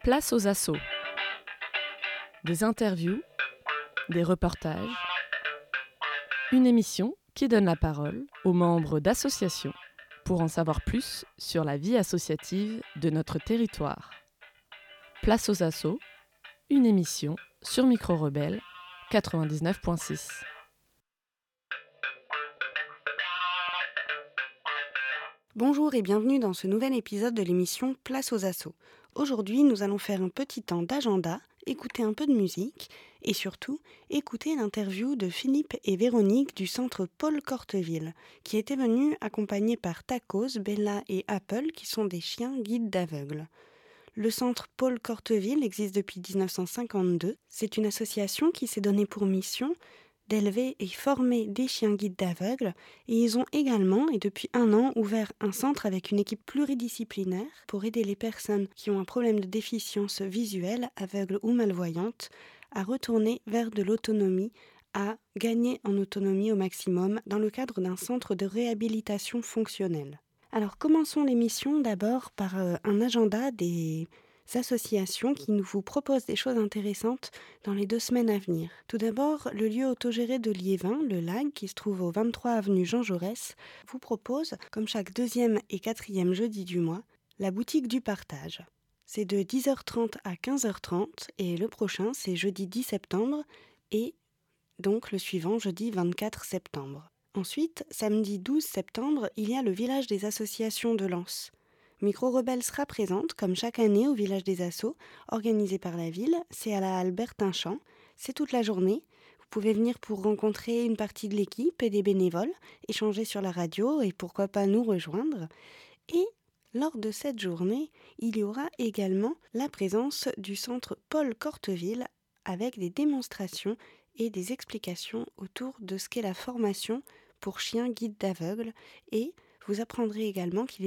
Place aux assauts. Des interviews, des reportages, une émission qui donne la parole aux membres d'associations pour en savoir plus sur la vie associative de notre territoire. Place aux assauts, une émission sur Micro Rebelle 99.6. Bonjour et bienvenue dans ce nouvel épisode de l'émission Place aux assauts. Aujourd'hui, nous allons faire un petit temps d'agenda, écouter un peu de musique et surtout écouter l'interview de Philippe et Véronique du centre Paul Corteville, qui étaient venus accompagnés par Tacos, Bella et Apple, qui sont des chiens guides d'aveugles. Le centre Paul Corteville existe depuis 1952. C'est une association qui s'est donnée pour mission d'élever et former des chiens guides d'aveugles, et ils ont également, et depuis 1 an, ouvert un centre avec une équipe pluridisciplinaire pour aider les personnes qui ont un problème de déficience visuelle, aveugles ou malvoyantes, à retourner vers de l'autonomie, à gagner en autonomie au maximum dans le cadre d'un centre de réhabilitation fonctionnelle. Alors commençons l'émission d'abord par un agenda des associations qui nous vous proposent des choses intéressantes dans les 2 semaines à venir. Tout d'abord, le lieu autogéré de Liévin, le LAG, qui se trouve au 23 avenue Jean Jaurès, vous propose, comme chaque 2e et 4e jeudi du mois, la boutique du partage. C'est de 10h30 à 15h30 et le prochain c'est jeudi 10 septembre et donc le suivant jeudi 24 septembre. Ensuite, samedi 12 septembre, il y a le village des associations de Lens. Micro Rebelle sera présente, comme chaque année, au village des assos, organisé par la ville. C'est à la halle Bertin-Champ. C'est toute la journée. Vous pouvez venir pour rencontrer une partie de l'équipe et des bénévoles, échanger sur la radio et pourquoi pas nous rejoindre. Et lors de cette journée, il y aura également la présence du centre Paul Corteville avec des démonstrations et des explications autour de ce qu'est la formation pour chiens guides d'aveugles, et vous apprendrez également qu'il est